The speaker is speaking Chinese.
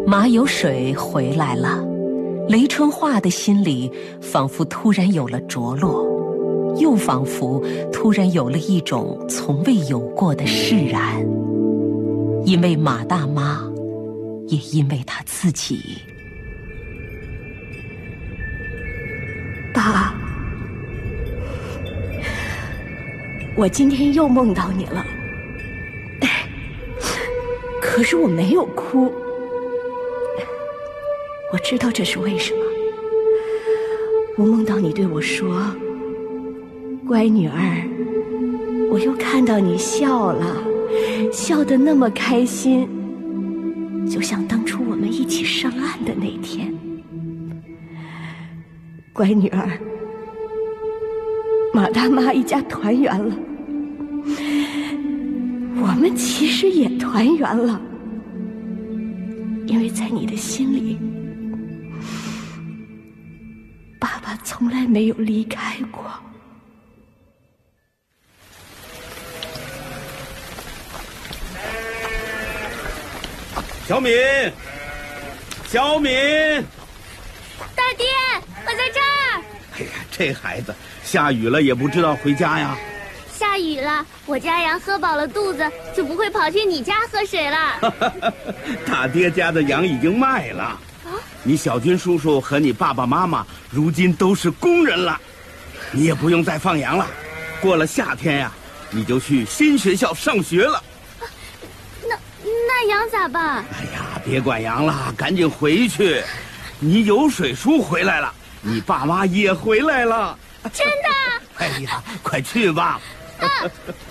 马有水回来了，雷春画的心里仿佛突然有了着落，又仿佛突然有了一种从未有过的释然，因为马大妈，也因为她自己。 爸，我今天又梦到你了，可是我没有哭。我知道这是为什么。我梦到你对我说：“乖女儿，我又看到你笑了，笑得那么开心，就像当初我们一起上岸的那天。乖女儿，马大妈一家团圆了，我们其实也团圆了，因为在你的心里，爸爸从来没有离开过。” 小敏，小敏， 大爹，我在这儿。 哎呀，这孩子，下雨了也不知道回家呀。 下雨了，我家羊喝饱了肚子，就不会跑去你家喝水了。 大爹家的羊已经卖了，你小军叔叔和你爸爸妈妈如今都是工人了，你也不用再放羊了。过了夏天呀，你就去新学校上学了。 那羊咋办？ 哎呀，别管羊了，赶紧回去。你有水叔回来了，你爸妈也回来了。 真的？ 哎呀，快去吧。